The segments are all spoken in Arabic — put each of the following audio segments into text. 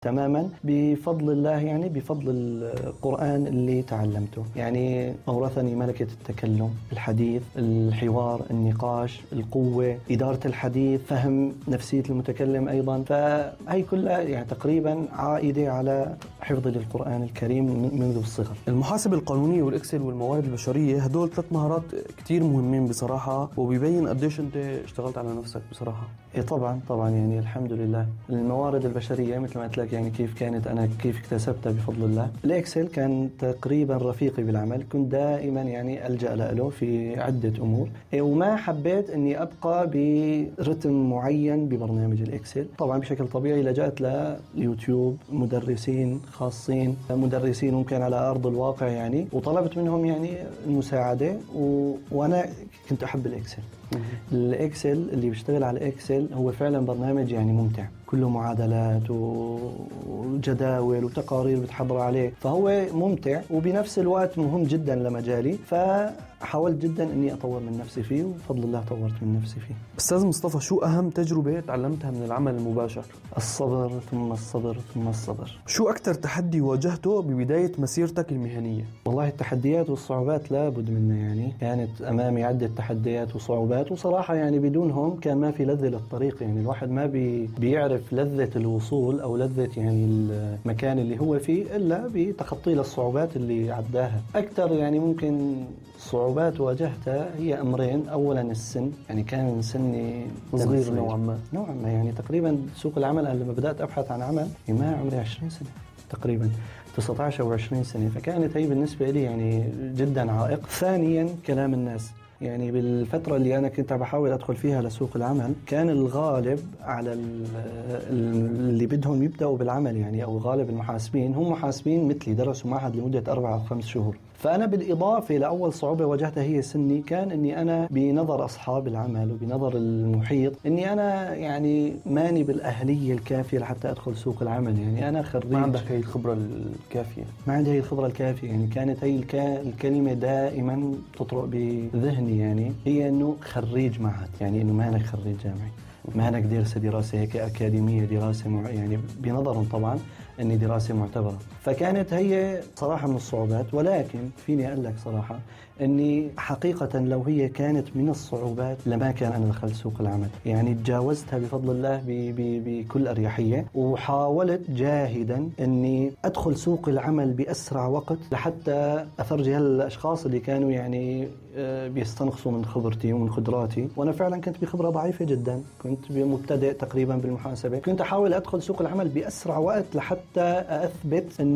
تماما بفضل الله، يعني بفضل القرآن اللي تعلمته. يعني أورثني ملكة التكلم، الحديث، الحوار، النقاش، القوة، إدارة الحديث، فهم نفسية المتكلم أيضا. فهي كلها يعني تقريبا عائدة على حفظ للقرآن الكريم منذ الصغر. المحاسبة القانونية والإكسل والموارد البشرية هدول 3 مهارات كتير مهمين بصراحة، وبيبين قديش أنت اشتغلت على نفسك بصراحة. إيه طبعا يعني الحمد لله. الموارد البشرية مثل ما قلت لك يعني كيف اكتسبتها بفضل الله. الإكسل كان تقريبا رفيقي بالعمل، كنت دائما يعني ألجأ له في عدة أمور، وما حبيت أني أبقى برتم معين ببرنامج الإكسل. طبعا بشكل طبيعي لجأت ليوتيوب، مدرسين خاصين، مدرسين ممكن على أرض الواقع يعني، وطلبت منهم يعني المساعدة، وأنا كنت أحب الإكسل. الإكسل اللي بيشتغل على الإكسل هو فعلا برنامج يعني ممتع، كله معادلات وجداول وتقارير بتحضر عليه، فهو ممتع وبنفس الوقت مهم جدا لمجالي. فحاولت جدا اني اطور من نفسي فيه، وبفضل الله طورت من نفسي فيه. أستاذ مصطفى، شو أهم تجربة تعلمتها من العمل المباشر؟ الصبر ثم الصبر ثم الصبر. شو أكتر تحدي واجهته ببداية مسيرتك المهنية؟ والله التحديات والصعوبات لابد منها، يعني كانت أمامي عدة تحديات وصعوبات، وصراحة يعني بدونهم كان ما في لذة للطريق. يعني الواحد ما بيعرف لذة الوصول أو لذة يعني المكان اللي هو فيه إلا بتخطي الصعوبات اللي عداها. أكثر يعني ممكن صعوبات واجهتها هي أمرين. أولا السن، يعني كان سني صغير نوعا ما يعني تقريبا سوق العمل. أنا لما بدأت أبحث عن عمل ما عمري 20 سنة تقريبا، 19 أو 20 سنة، فكانت هي بالنسبة لي يعني جدا عائق. ثانيا كلام الناس. يعني بالفترة اللي أنا كنت بحاول أدخل فيها لسوق العمل كان الغالب على اللي بدهم يبدأوا بالعمل، يعني أو غالب المحاسبين هم محاسبين مثلي درسوا معهد لمدة 4 أو 5 شهور. فأنا بالإضافة لأول صعوبة واجهتها هي سني، كان أني أنا بنظر أصحاب العمل وبنظر المحيط أني أنا يعني ماني بالأهلية الكافية لحتى أدخل سوق العمل. يعني أنا خريج، ما عندك هي الخبرة الكافية. ما عندي هي الخبرة الكافية. يعني كانت هي الكلمة دائما تطرق بذهني، يعني هي أنه خريج معهد، يعني أنه ما أنا خريج جامعي، ما أنا دارس دراسة هيك أكاديمية، دراسة يعني بنظرهم طبعا أني دراسة معتبرة. فكانت هي صراحة من الصعوبات. ولكن فيني أقول لك صراحة أني حقيقة لو هي كانت من الصعوبات لما كان أنا دخلت سوق العمل. يعني تجاوزتها بفضل الله بكل أريحية، وحاولت جاهدا أني أدخل سوق العمل بأسرع وقت لحتى أثرجي هالأشخاص اللي كانوا يعني بيستنقصوا من خبرتي ومن قدراتي. وأنا فعلا كنت بخبرة ضعيفة جدا، كنت مبتدئ تقريبا بالمحاسبة. كنت أحاول أدخل سوق العمل بأسرع وقت لحتى أثبت أنه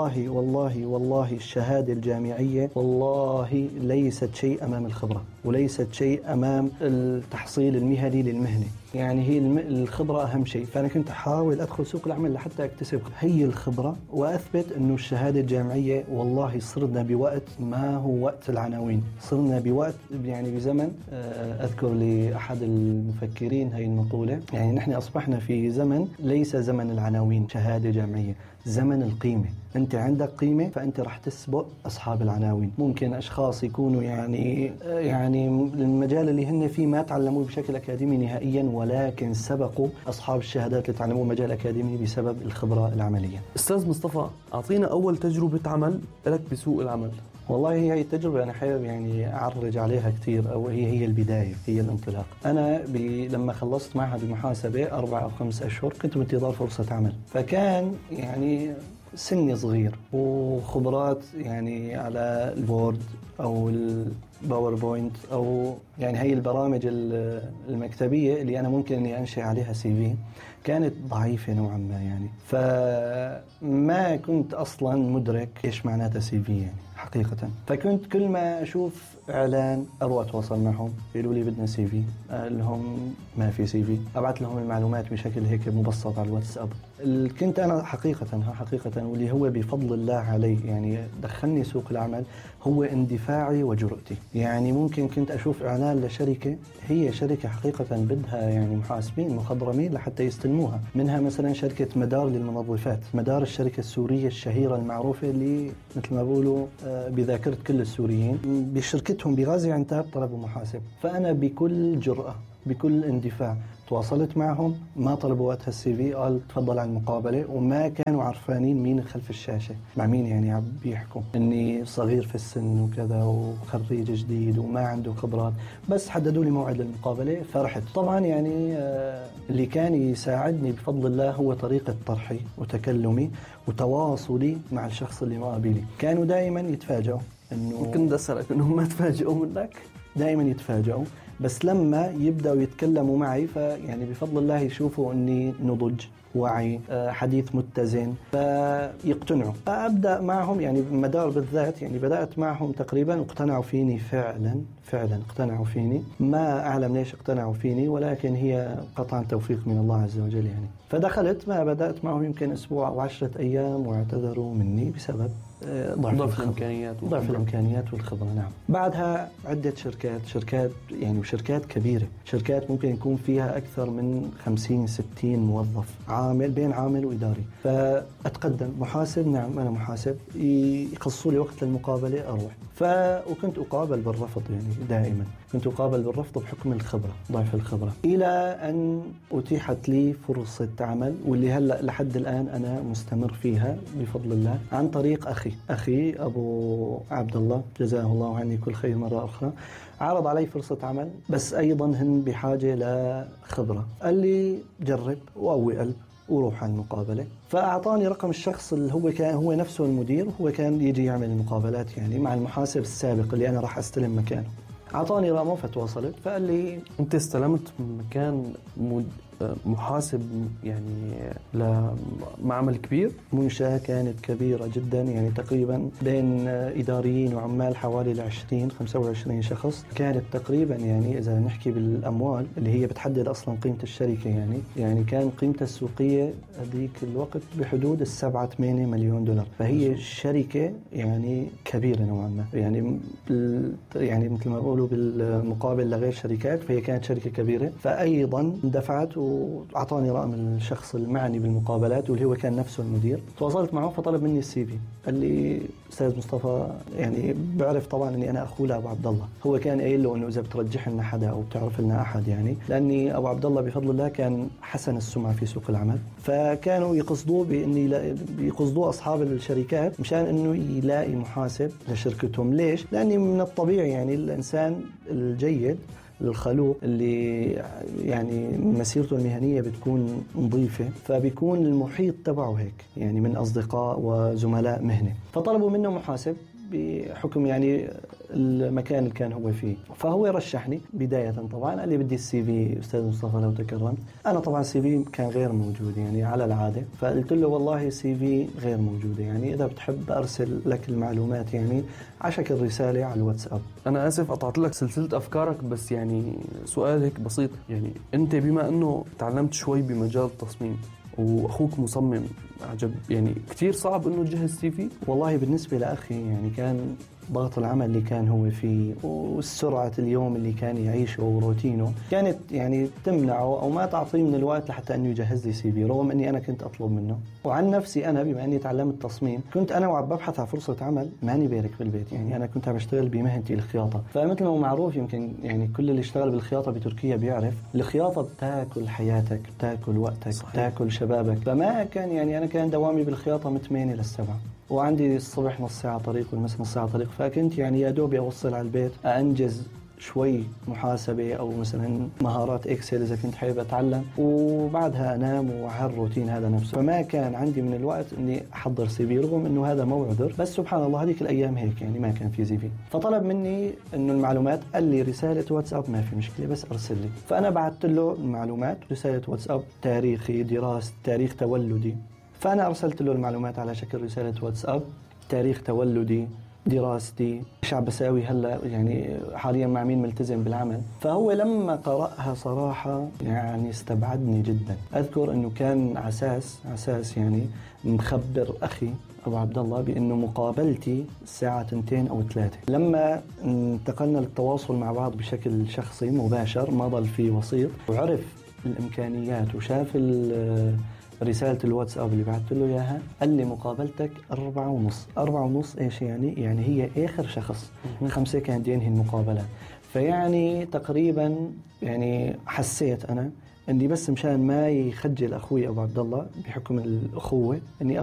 والله الشهادة الجامعية والله ليست شيء أمام الخبرة، وليست شيء أمام التحصيل المهني للمهنة. يعني هي الخبرة أهم شيء. فأنا كنت أحاول أدخل سوق العمل لحتى أكتسب هي الخبرة وأثبت أنه الشهادة الجامعية والله صرنا بوقت ما هو وقت العناوين، صرنا بوقت يعني بزمن. أذكر لأحد المفكرين هاي المقولة، يعني نحن أصبحنا في زمن ليس زمن العناوين شهادة جامعية، زمن القيمة. أنت عندك قيمة فأنت راح تسبق أصحاب العناوين. ممكن أشخاص يكونوا يعني المجال اللي هن فيه ما تعلموه بشكل أكاديمي نهائيا، ولكن سبقوا أصحاب الشهادات اللي تعلموه مجال أكاديمي بسبب الخبرة العملية. أستاذ مصطفى، أعطينا أول تجربة عمل لك بسوق العمل. والله هي التجربة أنا حابب يعني أعرج عليها كثير، أو هي البداية، هي الانطلاق. أنا لما خلصت معهد المحاسبة 4 أو 5 أشهر كنت بانتظار فرصة عمل، فكان يعني سني صغير وخبرات يعني على الوورد أو الباوربوينت أو يعني هي البرامج المكتبية اللي أنا ممكن أني أنشئ عليها CV كانت ضعيفة نوعا ما، يعني فما كنت أصلا مدرك إيش معناتها CV يعني حقيقة. فكنت كل ما أشوف إعلان أروح أتواصل معهم، يقولوا لي بدنا CV، أقول لهم ما في CV، أبعث لهم المعلومات بشكل هيك مبسط على الواتساب. كنت أنا حقيقة واللي هو بفضل الله علي يعني دخلني سوق العمل هو اندفاعي وجرأتي. يعني ممكن كنت أشوف إعلان لشركة، هي شركة حقيقة بدها يعني محاسبين مخضرمين لحتى يستلموها، منها مثلا شركة مدار للمنظفات، مدار الشركة السورية الشهيرة المعروفة اللي مثل ما بقولوا بذاكرة كل السوريين، بشركتهم بغازي عنتاب طلبوا محاسب. فأنا بكل جرأة بكل اندفاع تواصلت معهم، ما طلبوا وقتها السي في، قال تفضل على المقابلة، وما كانوا عارفانين مين خلف الشاشة، مع مين يعني عم بيحكوا، إني صغير في السن وكذا وخريج جديد وما عنده خبرات، بس حددوا لي موعد المقابلة فرحت. طبعا يعني اللي كان يساعدني بفضل الله هو طريقة طرحي وتكلمي وتواصلي مع الشخص اللي مقابلي. كانوا دائما يتفاجئوا إنه ممكن بدي أسألك إنهم ما تفاجئوا منك؟ دائما يتفاجئوا، بس لما يبدأوا يتكلموا معي فيعني بفضل الله يشوفوا أني نضج، وعي، حديث متزن، فيقتنعوا. فأبدأ معهم يعني مدار بالذات، يعني بدأت معهم تقريبا اقتنعوا فيني فعلا اقتنعوا فيني. ما أعلم ليش اقتنعوا فيني، ولكن هي قطعا توفيق من الله عز وجل يعني. فدخلت، ما بدأت معهم يمكن أسبوع أو 10 أيام، واعتذروا مني بسبب ضعف الإمكانيات والخبرة. نعم. بعدها عدة شركات يعني، وشركات كبيرة، شركات ممكن يكون فيها أكثر من 50-60 موظف، عامل بين عامل وإداري. فأتقدم محاسب، نعم أنا محاسب، يخصوا لي وقت للمقابلة أروح. وكنت أقابل بالرفض، يعني دائما كنت أقابل بالرفض بحكم الخبرة، ضعف الخبرة، إلى أن أتيحت لي فرصة عمل، واللي هلأ لحد الآن أنا مستمر فيها بفضل الله، عن طريق أخي أبو عبد الله جزاه الله عني كل خير مرة أخرى. عرض علي فرصة عمل، بس أيضا هن بحاجة لخبرة. قال لي جرب وقوي قلب وروح على المقابلة. فأعطاني رقم الشخص اللي هو نفسه المدير، وهو كان يجي يعمل المقابلات يعني مع المحاسب السابق اللي أنا راح أستلم مكانه. أعطاني رقمه فتواصلت، فقال لي أنت استلمت مكان محاسب يعني لمعمل كبير؟ منشأة كانت كبيرة جدا، يعني تقريبا بين إداريين وعمال حوالي 20-25 شخص. كانت تقريبا يعني إذا نحكي بالأموال اللي هي بتحدد أصلا قيمة الشركة، يعني كان قيمتها السوقية هذيك الوقت بحدود 7-8 مليون دولار. فهي شركة يعني كبيرة نوعا ما، يعني مثل ما بقولوا بالمقابل لغير شركات، فهي كانت شركة كبيرة. فأيضا دفعت وأعطاني رقم الشخص المعني بالمقابلات، واللي هو كان نفسه المدير. تواصلت معه فطلب مني السي في. قال لي أستاذ مصطفى، يعني بعرف طبعا أني أنا أخوه لأبو عبد الله، هو كان قايل له أنه إذا بترجح لنا حدا أو بتعرف لنا أحد، يعني لأني أبو عبد الله بفضل الله كان حسن السمعة في سوق العمل، فكانوا يقصدوه يقصدوه أصحاب الشركات مشان أنه يلاقي محاسب لشركتهم. ليش؟ لأني من الطبيعي يعني الإنسان الجيد الخلوق اللي يعني مسيرته المهنية بتكون نظيفة، فبيكون المحيط تبعه هيك يعني من أصدقاء وزملاء مهنة. فطلبوا منه محاسب بحكم يعني المكان اللي كان هو فيه. فهو رشحني بداية، طبعا قال لي بدي السي في أستاذ مصطفى لو تكرمت. أنا طبعا السي في كان غير موجود يعني على العادة، فقلت له والله السي في غير موجودة، يعني إذا بتحب أرسل لك المعلومات يعني على شكل رسالة على الواتساب. أنا آسف قطعت لك سلسلة أفكارك، بس يعني سؤال هيك بسيط، يعني أنت بما أنه تعلمت شوي بمجال التصميم وأخوك مصمم عجب، يعني كتير صعب أنه تجهز سي في؟ والله بالنسبة لأخي يعني كان ضغط العمل اللي كان هو فيه والسرعة اليوم اللي كان يعيشه وروتينه كانت يعني تمنعه أو ما تعطيه من الوقت لحتى أنه يجهز لي سي في، رغم أني أنا كنت أطلب منه. وعن نفسي أنا بما أني تعلمت تصميم، كنت أنا وعم ببحث عن فرصة عمل ماني بارك بالبيت، يعني أنا كنت عم بشتغل بمهنتي الخياطة. فمثل ما معروف يمكن يعني كل اللي اشتغل بالخياطة بتركيا بيعرف الخياطة بتاكل حياتك، بتاكل وقتك، صحيح. بتاكل شبابك. فما كان يعني أنا كان دوامي بالخياطة من 8 ل7، وعندي الصبح نص ساعة طريق والمساء نص ساعة طريق، فكنت يعني يا دوبي أوصل على البيت أنجز شوي محاسبة أو مثلا مهارات إكسل إذا كنت حابب أتعلم، وبعدها أنام وهالروتين هذا نفسه. فما كان عندي من الوقت إني أحضر سي في، رغم إنه هذا مو عذر، بس سبحان الله هذيك الأيام هيك يعني ما كان في سي في. فطلب مني إنه المعلومات، قال لي رسالة واتساب ما في مشكلة بس أرسل لي. فأنا بعثت له المعلومات، رسالة واتساب، تاريخي، دراسة، تاريخ تولدي. فأنا أرسلت له المعلومات على شكل رسالة واتساب، تاريخ تولدي، دراستي، ايش عم بساوي هلا، يعني حاليا مع مين ملتزم بالعمل. فهو لما قرأها صراحة يعني استبعدني جدا. أذكر إنه كان عساس يعني مخبر أخي أبو عبد الله بأنه مقابلتي الساعة 2 أو 3. لما انتقلنا للتواصل مع بعض بشكل شخصي مباشر، ما ضل في وسيط، وعرف الإمكانيات وشاف رسالة الواتساب اللي بعثت له إياها، قال لي مقابلتك 4:30. 4:30 إيش يعني هي آخر شخص، 5 كان ينهي المقابلة. فيعني تقريبا يعني حسيت أنا اني بس مشان ما يخجل اخوي ابو عبد الله بحكم الاخوه اني